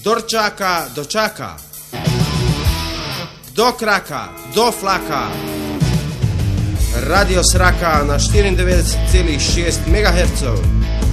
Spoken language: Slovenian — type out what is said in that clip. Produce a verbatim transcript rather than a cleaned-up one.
Kdor čaka, dočaka. Do kraka, do flaka. Radio Sraka na štiriindevetdeset celih šest megahercev.